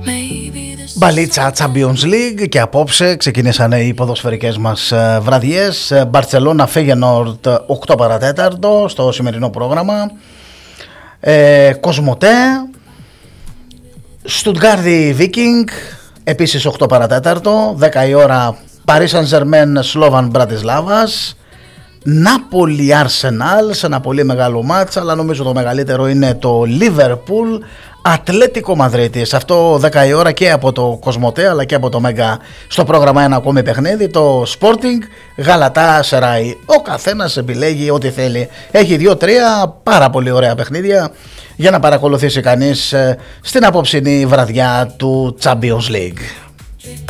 Μπαλίτσα Champions League και απόψε ξεκινήσανε οι ποδοσφαιρικές μας βραδιές. Μπαρτσελώνα Φέγενορντ 8 παρατέταρτο στο σημερινό πρόγραμμα. Κοσμοτέ Στουτγκάρδι Βίκινγκ επίσης 8 παρατέταρτο. 10 η ώρα Paris Saint-Germain Σλόβαν Μπρατισλάβας. Νάπολη Αρσενάλ σε ένα πολύ μεγάλο μάτς, αλλά νομίζω το μεγαλύτερο είναι το Λίβερπουλ Ατλέτικο Μαδρίτης. Αυτό 10 η ώρα και από το Κοσμοτέ αλλά και από το Μέγκα. Στο πρόγραμμα ένα ακόμη παιχνίδι, το Sporting Γαλατά Σεράι. Ο καθένας επιλέγει ό,τι θέλει. Έχει 2-3 πάρα πολύ ωραία παιχνίδια για να παρακολουθήσει κανείς στην απόψινή βραδιά του Champions League.